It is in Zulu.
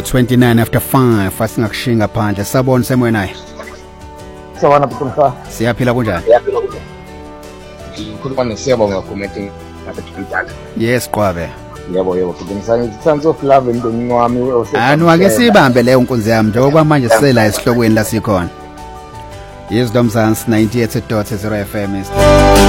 29 after 5 asingakushinga phandle. Sabona semwe naye. Sawona bukhuluma. Siyaphila kunjani? Ukhuluma nesiyabonga commenting ngabe Yes Qwabe. Yebo kudinisana Sons of Love endongini wami Anu ake sibambe leyo nkunzi yami njengoba manje sisela esihlokweni la sikhona. Yes Domzans 98.0 FM.